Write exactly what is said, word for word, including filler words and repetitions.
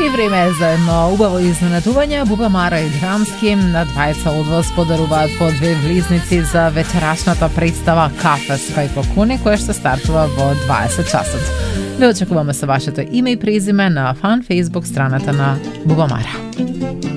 И време е за едно убаво изненадување. Буба Мара и Драмски на двајца од вас подаруваат по две влизници за вечерашната представа Кафе с Кај Кокуни, која ще стартува во дваесет часот. Ве очекуваме со вашето име и презиме на фан Facebook страната на Буба Мара.